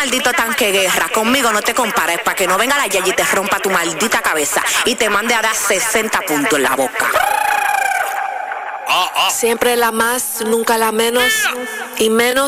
maldito tanque guerra. Conmigo no te compares, para que no venga la Yayi y te rompa tu maldita cabeza y te mande a dar 60 puntos en la boca. Siempre la más, nunca la menos, y menos